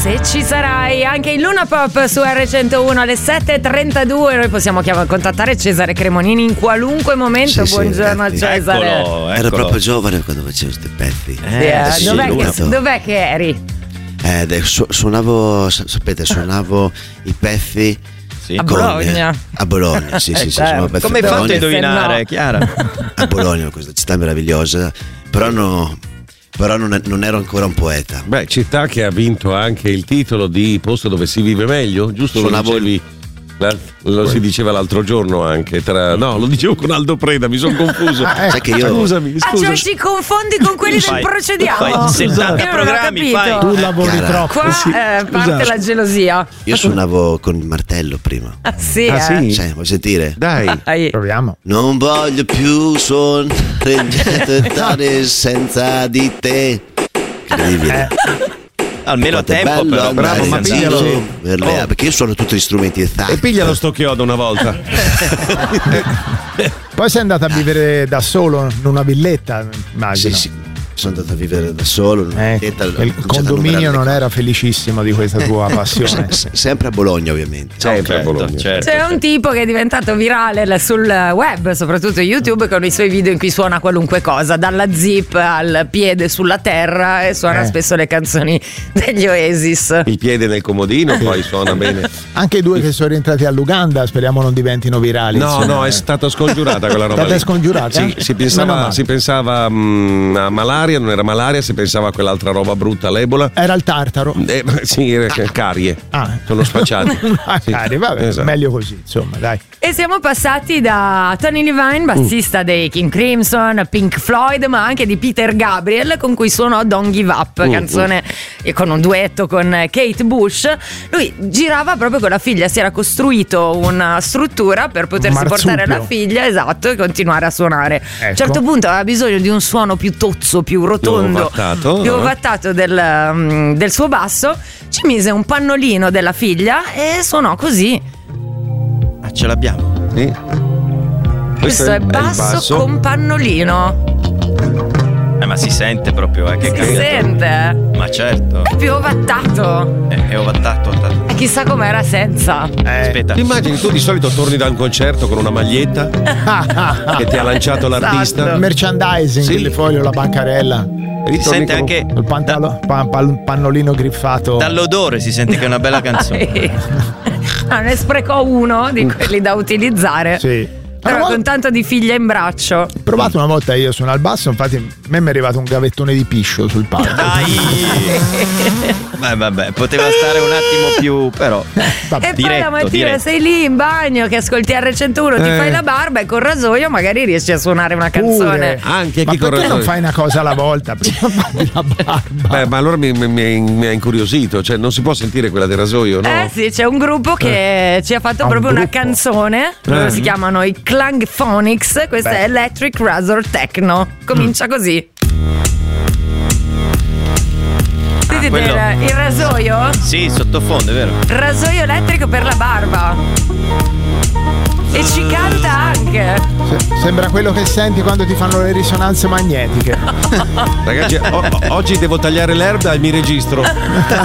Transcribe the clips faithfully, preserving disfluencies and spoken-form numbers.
Se ci sarai anche in Luna Pop su erre centouno alle sette e trentadue, noi possiamo chiam- contattare Cesare Cremonini in qualunque momento. Sì, Buongiorno sì, Cesare. Eccolo, eccolo. Ero proprio giovane quando facevo questi pezzi. Sì, eh, sì, dov'è, che, sì. dov'è che eri? Eh, de- su- suonavo, sa- sapete, suonavo i pezzi Sì. A con- Bologna. A Bologna, sì, sì, sì. certo. suonavo pezzi Come hai a fatto a Bologna. indovinare, no. Chiara? A Bologna, questa città meravigliosa. Però, no, però non, non ero ancora un poeta. Beh, città che ha vinto anche il titolo di posto dove si vive meglio, giusto? Suonavo Lo dicevi, la- lo si diceva l'altro giorno anche tra, no, lo dicevo con Aldo Preda, mi sono confuso. Sai che io- Scusami, Ah, scusa. cioè ci confondi con quelli del Fai- Procediamo? fai settanta Io non ho programmi, capito. fai- Tu lavori Chiara. troppo. Qua Sì, eh, parte scusate. la gelosia. Io suonavo con il martello prima. Ah, sì, Ah, eh. sì? Cioè, vuoi sentire? Dai. Dai. Proviamo. Non voglio più suonare niente senza di te. Incredibile. Almeno a Quanto è tempo, bello però. andare bravo, ma in piglialo. giro per le- Perché io suono tutti gli strumenti di E piglialo sto chiodo una volta. Poi sei andata a vivere da solo in una villetta, immagino. Sì, sì. Sono andato a vivere da solo. in una Eh, villetta, ho il cominciato a condominio numerare non le era felicissimo di questa tua passione. cose. Se- Sempre a Bologna, ovviamente. Sempre a Certo, Bologna. certo, C'è certo. un tipo che è diventato virale sul web, soprattutto YouTube, con i suoi video in cui suona qualunque cosa, dalla zip al piede sulla terra, e suona Eh. spesso le canzoni degli Oasis. Il piede nel comodino, poi suona bene. Anche i due che sono rientrati all'Uganda, speriamo non diventino virali. No, insomma. no, è stata scongiurata quella roba. Stata lì. scongiurata? Sì, si Meno pensava, male. si pensava mm, a malaria, non era malaria, si pensava a quell'altra roba brutta, l'Ebola. Era il tartaro. Eh, sì, era carie. Ah. Sono spacciati. Ah, Sì, cari, vabbè, esatto. meglio così, insomma, dai. E siamo passati da Tony Levine, bassista dei King Crimson, Pink Floyd, ma anche di Peter Gabriel, con cui suonò Don't Give Up, Mm, canzone e con un duetto con Kate Bush. Lui girava proprio con la figlia, si era costruito una struttura per potersi marsupio. portare la figlia, esatto, e continuare a suonare. A un Ecco. certo punto aveva bisogno di un suono più tozzo, più rotondo, ovattato, più no? ovattato del, mm, del suo basso. Ci mise un pannolino della figlia e suonò così. Ah, ce l'abbiamo. Sì. Questo è il basso, con pannolino. Eh, ma si sente proprio, eh, che Si cagato. sente, eh? Ma certo. È più ovattato. Eh, è ovattato, ovattato. E chissà com'era senza. Aspetta. Ti immagini, tu di solito torni da un concerto con una maglietta che ti ha lanciato l'artista. Esatto. Merchandising, Sì. il foglio, la bancarella, E Si ritorni sente con- anche il pantalo- pa- pal- pannolino griffato. dall'odore, si sente che è una bella canzone. Ah, ne sprecò uno di quelli da utilizzare. Sì. Però Una con volta- tanto di figlia in braccio. Ho provato una volta io a suonare il basso, infatti a me mi è arrivato un gavettone di piscio sul palco. Dai. Beh, vabbè, poteva stare un attimo più, però. Vabbè. E poi Diretto, la mattina diretto. sei lì in bagno che ascolti erre centouno, ti Eh. fai la barba e col rasoio magari riesci a suonare una canzone. Pure. Anche Ma chi perché corre- non fai una cosa alla volta? Prima fai la barba. Beh, ma allora mi, mi- mi- mi ha incuriosito, cioè non si può sentire quella del rasoio, no? Eh sì, c'è un gruppo che ci ha fatto Ah, un proprio una gruppo. canzone. Loro Eh. si chiamano i Clang Phonics. Questa Beh. è Electric Razor Techno. Comincia così. Sentite quello- il, il rasoio? Sì, sottofondo, è vero. Rasoio elettrico per la barba. E ci canta anche. Se- Sembra quello che senti quando ti fanno le risonanze magnetiche. Ragazzi, o- o- oggi devo tagliare l'erba e mi registro. È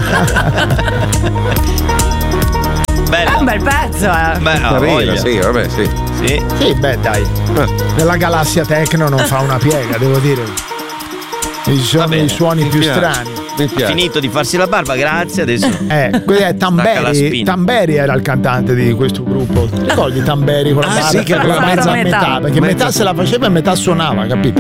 Bello. un bel pezzo, eh. Beh, ha Carina, voglia. sì, vabbè, sì. Sì. Sì, beh, dai. Nella galassia techno non fa una piega, devo dire. Ci sono bene, i suoni Mi più piace, strani. Mi piace. Finito di farsi la barba, grazie. Adesso. Eh, quello è Stacca la Tamberi. spina. Tamberi era il cantante di questo gruppo. Ti ricordi Tamberi con la Ah, barba sì, che con la aveva mezza fatto a metà, metà. perché Mezza- metà se la faceva e metà suonava, capito?